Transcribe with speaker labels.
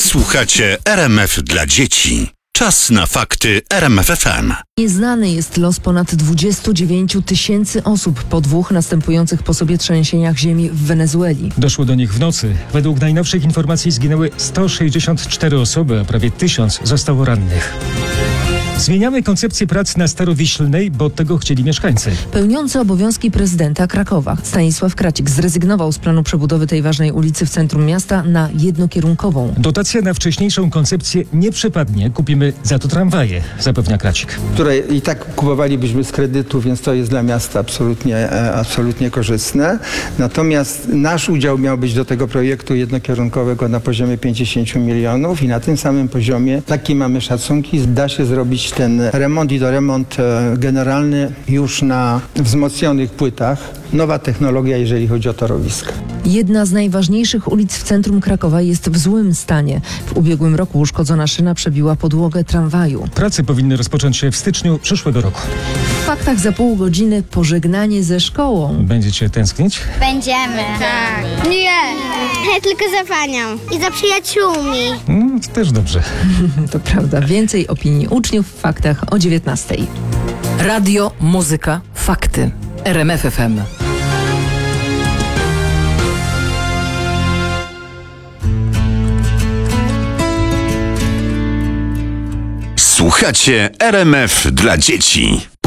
Speaker 1: Słuchacie RMF dla dzieci. Czas na fakty RMF FM.
Speaker 2: Nieznany jest los ponad 29 000 osób po 2 następujących po sobie trzęsieniach ziemi w Wenezueli.
Speaker 3: Doszło do nich w nocy. Według najnowszych informacji zginęły 164 osoby, a prawie 1000 zostało rannych. Zmieniamy koncepcję prac na Starowiślnej, bo tego chcieli mieszkańcy.
Speaker 2: Pełniący obowiązki prezydenta Krakowa Stanisław Kracik zrezygnował z planu przebudowy tej ważnej ulicy w centrum miasta na jednokierunkową.
Speaker 3: Dotacja na wcześniejszą koncepcję nie przypadnie. Kupimy za to tramwaje, zapewnia Kracik.
Speaker 4: Które i tak kupowalibyśmy z kredytu, więc to jest dla miasta absolutnie korzystne. Natomiast nasz udział miał być do tego projektu jednokierunkowego na poziomie 50 milionów i na tym samym poziomie, takie mamy szacunki, da się zrobić ten remont i to remont generalny już na wzmocnionych płytach. Nowa technologia, jeżeli chodzi o torowiska.
Speaker 2: Jedna z najważniejszych ulic w centrum Krakowa jest w złym stanie. W ubiegłym roku uszkodzona szyna przebiła podłogę tramwaju.
Speaker 3: Prace powinny rozpocząć się w styczniu przyszłego roku.
Speaker 2: W faktach za pół godziny pożegnanie ze szkołą.
Speaker 3: Będziecie tęsknić?
Speaker 5: Będziemy. Tak. Nie. Ja tylko za panią. I za przyjaciółmi.
Speaker 3: To też dobrze.
Speaker 2: To prawda. Więcej opinii uczniów w faktach o 19:00.
Speaker 6: Radio, muzyka, fakty. RMF FM.
Speaker 1: Słuchacie RMF dla dzieci.